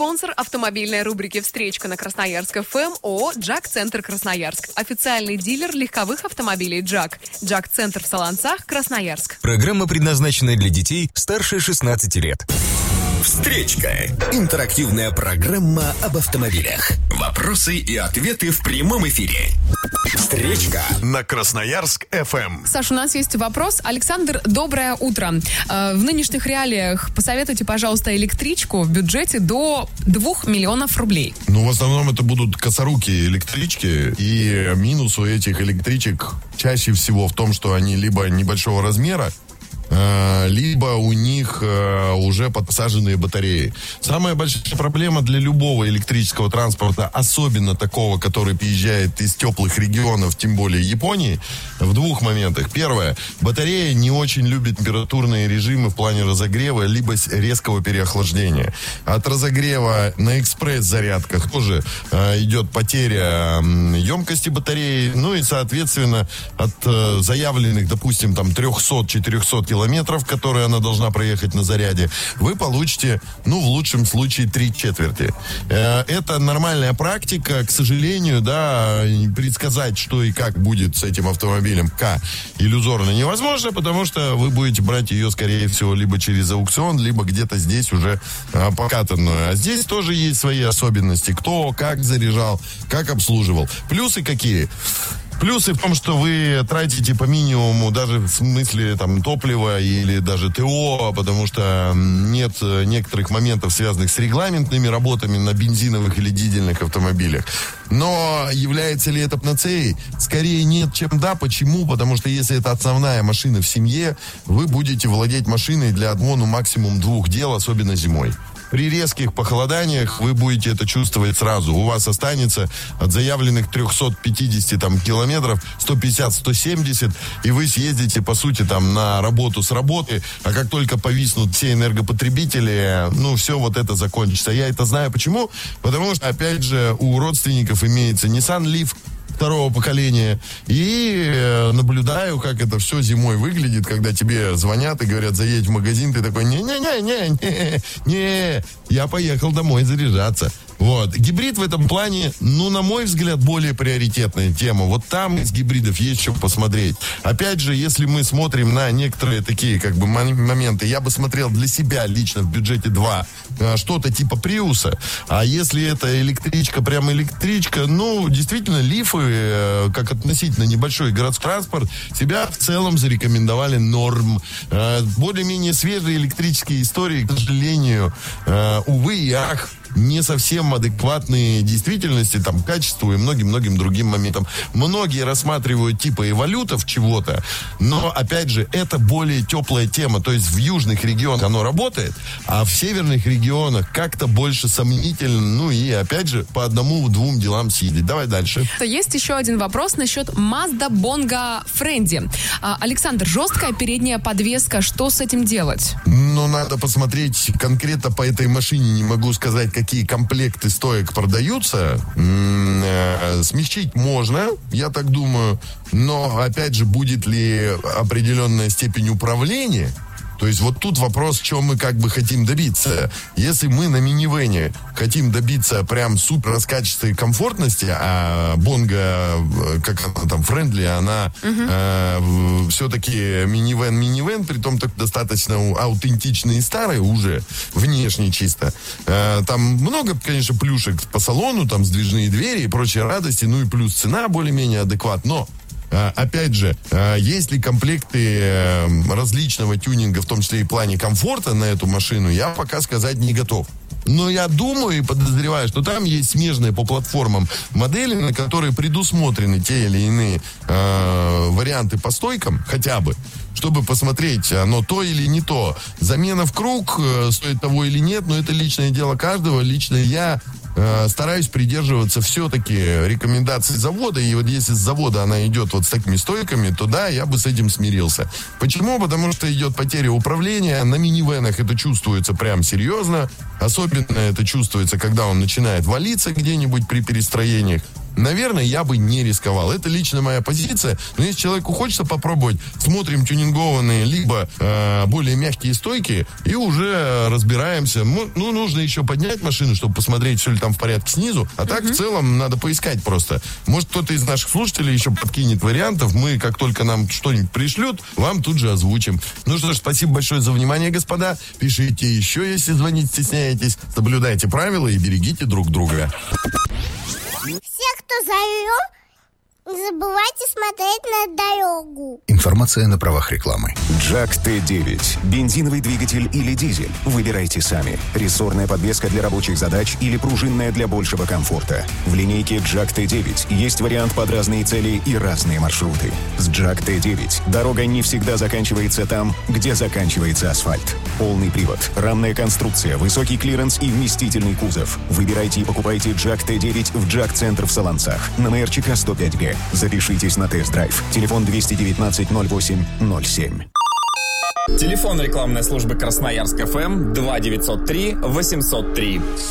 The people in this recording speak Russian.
Спонсор автомобильной рубрики «Встречка» на Красноярск ФМ ООО «Джак-Центр Красноярск». Официальный дилер легковых автомобилей «Джак». «Джак-Центр» в Солонцах, Красноярск. Программа предназначена для детей старше 16 лет. «Встречка» – интерактивная программа об автомобилях. Вопросы и ответы в прямом эфире. «Встречка» на Красноярск ФМ. Саш, у нас есть вопрос. Александр, доброе утро. В нынешних реалиях посоветуйте, пожалуйста, электричку в бюджете до 2 миллионов рублей. Ну, в основном это будут косорукие электрички. И минус у этих электричек чаще всего в том, что они либо небольшого размера, либо у них уже подсаженные батареи. Самая большая проблема для любого электрического транспорта, особенно такого, который приезжает из теплых регионов, тем более Японии, в двух моментах. Первое. Батарея не очень любит температурные режимы в плане разогрева, либо резкого переохлаждения. От разогрева на экспресс-зарядках тоже идет потеря емкости батареи, ну и, соответственно, от заявленных, допустим, там 300-400 километров, которые она должна проехать на заряде, вы получите, ну, в лучшем случае, 3/4. Это нормальная практика. К сожалению, да, предсказать, что и как будет с этим автомобилем, иллюзорно невозможно, потому что вы будете брать ее, скорее всего, либо через аукцион, либо где-то здесь уже покатанную. А здесь тоже есть свои особенности. Кто, как заряжал, как обслуживал. Плюсы какие? Плюсы в том, что вы тратите по минимуму даже в смысле там топлива или даже ТО, потому что нет некоторых моментов, связанных с регламентными работами на бензиновых или дизельных автомобилях. Но является ли это панацеей? Скорее нет, чем да. Почему? Потому что если это основная машина в семье, вы будете владеть машиной для одного, максимум 2 дел, особенно зимой. При резких похолоданиях вы будете это чувствовать сразу. У вас останется от заявленных 350 километров 150-170, и вы съездите, по сути, на работу с работы, а как только повиснут все энергопотребители, все вот это закончится. Я это знаю. Почему? Потому что, опять же, у родственников имеется Nissan Leaf второго поколения, и наблюдаю, как это все зимой выглядит, когда тебе звонят и говорят, заедь в магазин, ты такой, не, я поехал домой заряжаться. Вот. Гибрид в этом плане, на мой взгляд, более приоритетная тема. Вот там из гибридов есть что посмотреть. Опять же, если мы смотрим на некоторые такие моменты, я бы смотрел для себя лично в бюджете 2 что-то типа Приуса. А если это электричка, прям электричка, действительно, лифы, как относительно небольшой городской транспорт, себя в целом зарекомендовали норм. Более-менее свежие электрические истории, к сожалению, увы и ах, не совсем адекватные действительности, качеству и многим-многим другим моментам. Многие рассматривают типа эволютов чего-то, но, опять же, это более теплая тема. То есть в южных регионах оно работает, а в северных регионах как-то больше сомнительно. И, опять же, по 1-2 делам съездить. Давай дальше. Есть еще один вопрос насчет Mazda Bongo Friendly. Александр, жесткая передняя подвеска, что с этим делать? Надо посмотреть конкретно по этой машине. Не могу сказать, какие комплекты стоек продаются. Смягчить можно, я так думаю. Но, опять же, будет ли определенная степень управления? То есть вот тут вопрос, чем мы хотим добиться. Если мы на минивэне хотим добиться прям супер раскачества и комфортности, а Bongo, как она там, Friendly, она все-таки минивэн, притом так достаточно аутентичный и старый уже, внешне чисто. Там много, конечно, плюшек по салону, там сдвижные двери и прочие радости, и плюс цена более-менее адекватна, но опять же, есть ли комплекты различного тюнинга, в том числе и в плане комфорта на эту машину, я пока сказать не готов. Но я думаю и подозреваю, что там есть смежные по платформам модели, на которые предусмотрены те или иные варианты по стойкам, хотя бы, чтобы посмотреть, оно то или не то. Замена в круг стоит того или нет, но это личное дело каждого. Лично я стараюсь придерживаться все-таки рекомендаций завода, и вот если с завода она идет вот с такими стойками, то да, я бы с этим смирился. Почему? Потому что идет потеря управления, на минивэнах это чувствуется прям серьезно, особенно это чувствуется, когда он начинает валиться где-нибудь при перестроениях. наверное, я бы не рисковал. Это лично моя позиция. Но если человеку хочется попробовать, смотрим тюнингованные, либо более мягкие стойки, и уже разбираемся. Ну, нужно еще поднять машину, чтобы посмотреть, все ли там в порядке снизу. А так, в целом, надо поискать просто. Может, кто-то из наших слушателей еще подкинет вариантов. Мы, как только нам что-нибудь пришлют, вам тут же озвучим. Ну что ж, спасибо большое за внимание, господа. Пишите еще, если звонить стесняетесь. Соблюдайте правила и берегите друг друга. Все, кто зовет, не забывайте смотреть на дорогу. Информация на правах рекламы. Джак Т9. Бензиновый двигатель или дизель. Выбирайте сами. Рессорная подвеска для рабочих задач или пружинная для большего комфорта. В линейке Джак Т9 есть вариант под разные цели и разные маршруты. С Джак Т9 дорога не всегда заканчивается там, где заканчивается асфальт. Полный привод, рамная конструкция, высокий клиренс и вместительный кузов. Выбирайте и покупайте Джак Т9 в Джак-центр в Солонцах. На МРЧК 105Г. Запишитесь на тест-драйв. Телефон 219-08-07. Телефон рекламной службы Красноярск ФМ 2903 803.